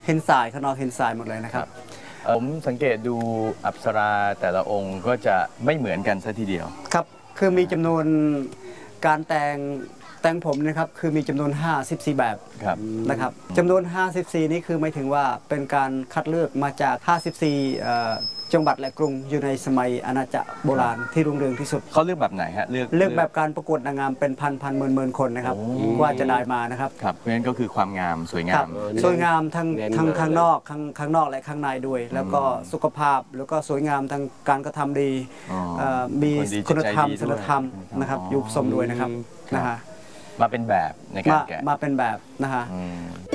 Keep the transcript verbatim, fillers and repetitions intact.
เห็นสายข้างนอกเห็นสายหมดเลยนะครับผมสังเกตดูอัปสราแต่ละองค์ก็จะไม่เหมือนกันซะทีเดียวครับคือมีจำนวนการแต่งแต่งผมนะครับคือมีจำนวนห้าสิบสี่แบบนะครับจำนวนห้าสิบสี่นี่คือหมายถึงว่าเป็นการคัดเลือกมาจากห้าสิบสี่จังหวัดและกรุงอยู่ในสมัยอาณาจักรโบราณที่รุ่งเรืองที่สุดเขาเลือกแบบไหนฮะเลือกเลือกแบบการประกวดนางงามเป็นพันพันหมื่นหมื่นคนนะครับกว่าจะได้มานะครับครับเพราะฉะนั้นก็คือความงามสวยงามสวยงามทั้งทั้งข้างนอกข้างข้างนอกและข้างในด้วย แล้วก็สุขภาพแล้วก็สวยงามทั้งการกระทำดีมีคุณธรรมศีลธรรมนะครับอยู่ผสมด้วยนะครับนะฮะมาเป็นแบบในการแกะมาเป็นแบบนะฮะ